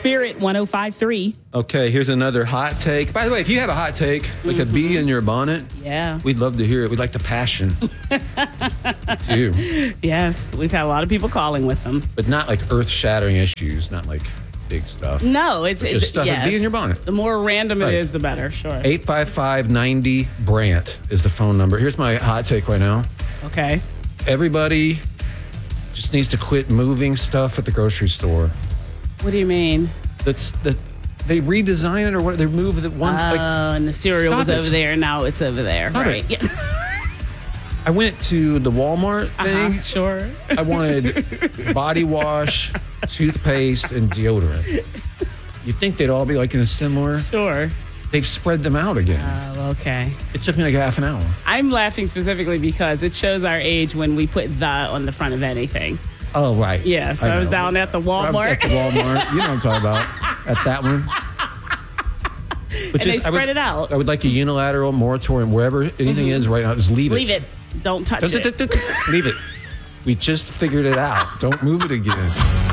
Spirit 105.3. Okay, here's another hot take. By the way, if you have a hot take, like a bee in your bonnet, Yeah. we'd love to hear it. We'd like the passion. Too. Yes, we've had a lot of people calling with them. But not like earth-shattering issues, not like big stuff. No, it's Just stuff yes. that bee in your bonnet. The more random Right. it is, the better. Sure. 855-90-BRANT is the phone number. Here's my hot take right now. Okay. Everybody just needs to quit moving stuff at the grocery store. What do you mean? They redesign it or what? They move it once. And the cereal stop was it. over there. Now it's over there. Stop right. it. Yeah. I went to the Walmart thing. Sure. I wanted body wash, toothpaste, and deodorant. You'd think they'd all be like in a similar. Sure. They've spread them out again. Oh, okay. It took me like half an hour. I'm laughing specifically because it shows our age when we put the on the front of anything. Oh, right. Yeah, so I was know. down at the Walmart. At the Walmart. You know what I'm talking about. At that one. But And they spread it out. I would like a unilateral moratorium wherever anything is right now. Just leave it. Leave it. Don't touch it. Leave it. We just figured it out. Don't move it again.